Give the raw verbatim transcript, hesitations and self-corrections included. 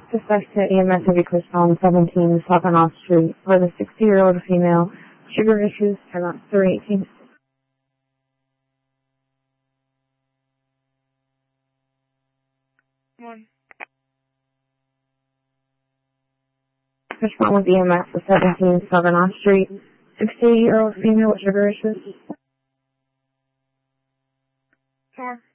Dispatch to E M S of Equest on seventeen Southern Off Street for the sixty-year-old female. Sugar issues, turn on three eighteen. One. Respond with E M S of seventeen Southern Off Street. sixty-year-old female with sugar issues. Four.